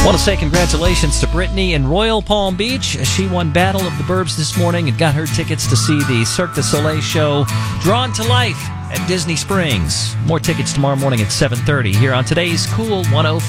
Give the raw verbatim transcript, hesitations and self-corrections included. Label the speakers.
Speaker 1: Want to say congratulations to Brittany in Royal Palm Beach. She won Battle of the Burbs this morning and got her tickets to see the Cirque du Soleil show Drawn to Life at Disney Springs. More tickets tomorrow morning at seven thirty here on today's Cool one oh five.